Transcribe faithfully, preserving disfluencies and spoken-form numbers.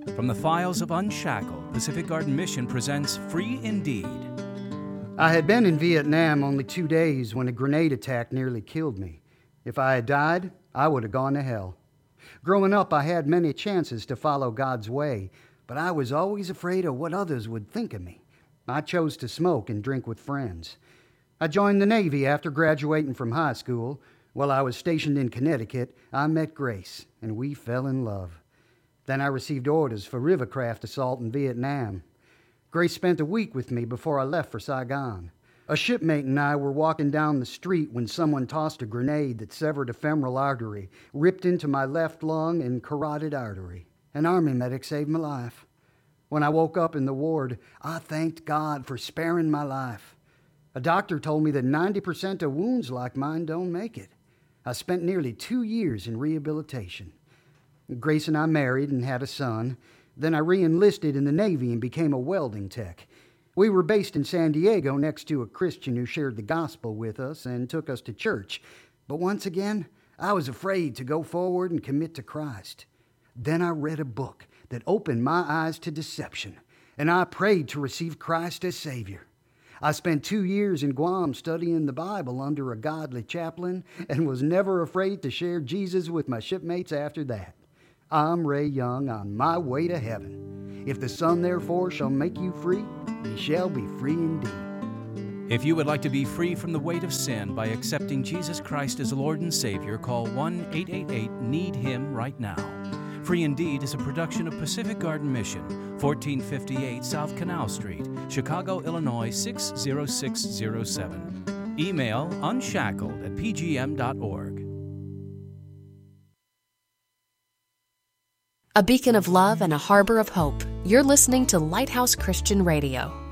From the files of Unshackled, Pacific Garden Mission presents Free Indeed. I had been in Vietnam only two days when a grenade attack nearly killed me. If I had died, I would have gone to hell. Growing up, I had many chances to follow God's way, but I was always afraid of what others would think of me. I chose to smoke and drink with friends. I joined the Navy after graduating from high school. While I was stationed in Connecticut, I met Grace, and we fell in love. Then I received orders for rivercraft assault in Vietnam. Grace spent a week with me before I left for Saigon. A shipmate and I were walking down the street when someone tossed a grenade that severed a femoral artery, ripped into my left lung and carotid artery. An Army medic saved my life. When I woke up in the ward, I thanked God for sparing my life. A doctor told me that ninety percent of wounds like mine don't make it. I spent nearly two years in rehabilitation. Grace and I married and had a son. Then I re-enlisted in the Navy and became a welding tech. We were based in San Diego next to a Christian who shared the gospel with us and took us to church. But once again, I was afraid to go forward and commit to Christ. Then I read a book that opened my eyes to deception, and I prayed to receive Christ as Savior. I spent two years in Guam studying the Bible under a godly chaplain and was never afraid to share Jesus with my shipmates after that. I'm Ray Young on my way to heaven. If the Son therefore shall make you free, ye shall be free indeed. If you would like to be free from the weight of sin by accepting Jesus Christ as Lord and Savior, call one eight eight eight need him right now. Free Indeed is a production of Pacific Garden Mission, fourteen fifty-eight South Canal Street, Chicago, Illinois six zero six zero seven. Email unshackled at p g m dot org. A beacon of love and a harbor of hope. You're listening to Lighthouse Christian Radio.